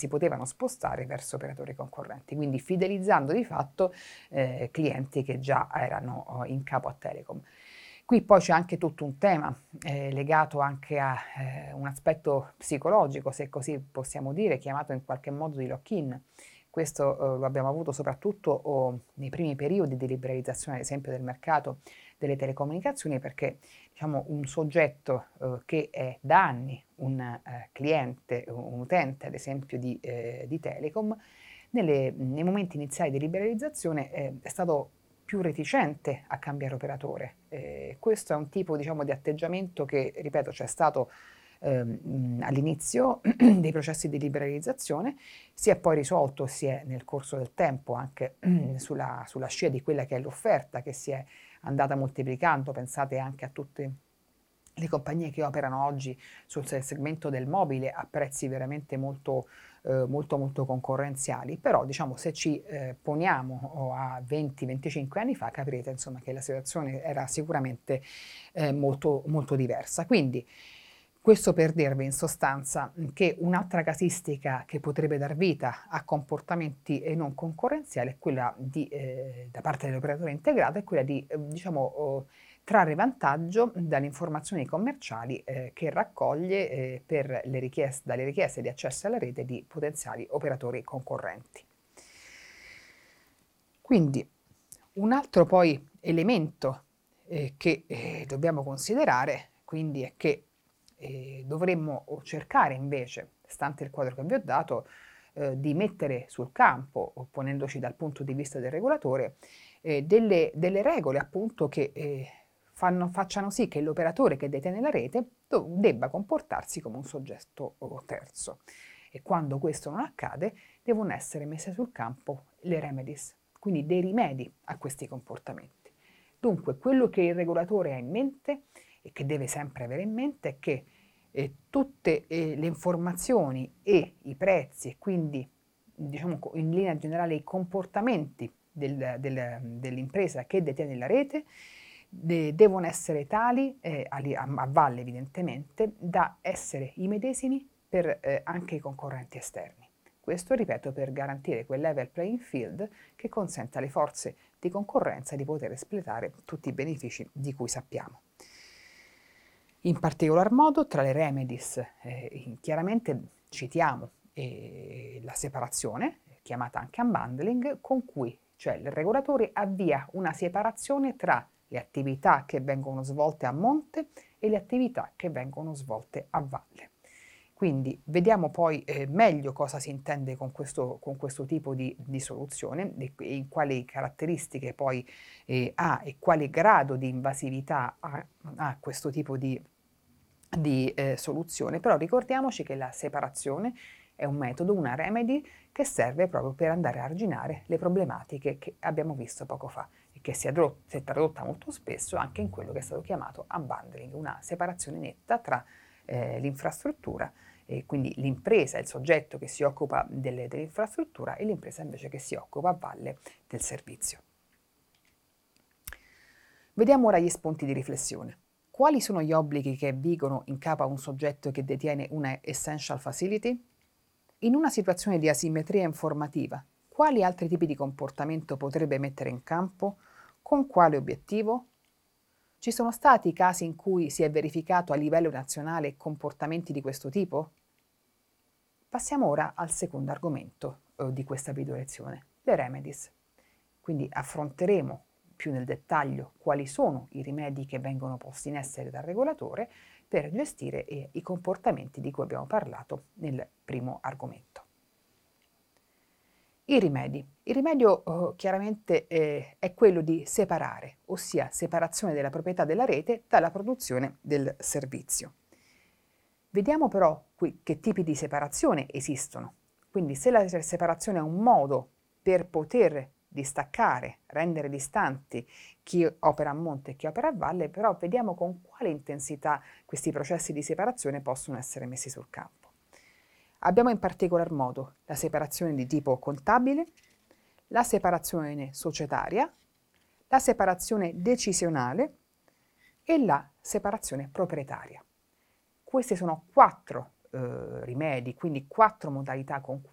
si potevano spostare verso operatori concorrenti, quindi fidelizzando di fatto clienti che già erano in capo a Telecom. Qui poi c'è anche tutto un tema legato anche a un aspetto psicologico, se così possiamo dire, chiamato in qualche modo di lock-in. Questo lo abbiamo avuto soprattutto nei primi periodi di liberalizzazione, ad esempio, del mercato delle telecomunicazioni, perché diciamo, un soggetto che è da anni un cliente, un utente ad esempio di Telecom, nei momenti iniziali di liberalizzazione è stato più reticente a cambiare operatore. Questo è un tipo, diciamo, di atteggiamento che, ripeto, c'è stato all'inizio dei processi di liberalizzazione, si è poi risolto, si è nel corso del tempo anche sulla scia di quella che è l'offerta che si è andata moltiplicando. Pensate anche a tutte le compagnie che operano oggi sul segmento del mobile a prezzi veramente molto concorrenziali, però diciamo se ci poniamo a 20-25 anni fa capirete insomma che la situazione era sicuramente molto diversa. Quindi questo per dirvi in sostanza che un'altra casistica che potrebbe dar vita a comportamenti non concorrenziali è quella da parte dell'operatore integrato, è quella di trarre vantaggio dalle informazioni commerciali che raccoglie dalle richieste di accesso alla rete di potenziali operatori concorrenti. Quindi un altro poi elemento che dobbiamo considerare quindi è che dovremmo cercare invece, stante il quadro che vi ho dato, di mettere sul campo, ponendoci dal punto di vista del regolatore, delle regole appunto che facciano sì che l'operatore che detiene la rete debba comportarsi come un soggetto terzo. E quando questo non accade, devono essere messe sul campo le remedies, quindi dei rimedi a questi comportamenti. Dunque, quello che il regolatore ha in mente e che deve sempre avere in mente è che tutte le informazioni e i prezzi e quindi diciamo in linea generale i comportamenti dell'impresa che detiene la rete devono essere tali, a valle evidentemente, da essere i medesimi per anche i concorrenti esterni. Questo, ripeto, per garantire quel level playing field che consente alle forze di concorrenza di poter espletare tutti i benefici di cui sappiamo. In particolar modo, tra le remedies, chiaramente citiamo la separazione, chiamata anche unbundling, con cui cioè il regolatore avvia una separazione tra le attività che vengono svolte a monte e le attività che vengono svolte a valle. Quindi vediamo poi meglio cosa si intende con questo tipo di soluzione, e quali caratteristiche poi ha e quale grado di invasività ha questo tipo di soluzione. Però ricordiamoci che la separazione è un metodo, una remedy che serve proprio per andare a arginare le problematiche che abbiamo visto poco fa e che si è tradotta molto spesso anche in quello che è stato chiamato unbundling, una separazione netta tra l'infrastruttura, e quindi l'impresa, il soggetto che si occupa dell'infrastruttura e l'impresa invece che si occupa a valle del servizio. Vediamo ora gli spunti di riflessione. Quali sono gli obblighi che vigono in capo a un soggetto che detiene una essential facility? In una situazione di asimmetria informativa, quali altri tipi di comportamento potrebbe mettere in campo? Con quale obiettivo? Ci sono stati casi in cui si è verificato a livello nazionale comportamenti di questo tipo? Passiamo ora al secondo argomento di questa video lezione, le remedies. Quindi affronteremo più nel dettaglio quali sono i rimedi che vengono posti in essere dal regolatore per gestire i comportamenti di cui abbiamo parlato nel primo argomento. I rimedi. Il rimedio chiaramente è quello di separare, ossia separazione della proprietà della rete dalla produzione del servizio. Vediamo però qui che tipi di separazione esistono. Quindi se la separazione è un modo per poter distaccare, rendere distanti chi opera a monte e chi opera a valle, però vediamo con quale intensità questi processi di separazione possono essere messi sul campo. Abbiamo in particolar modo la separazione di tipo contabile, la separazione societaria, la separazione decisionale e la separazione proprietaria. Questi sono 4 rimedi, quindi 4 modalità con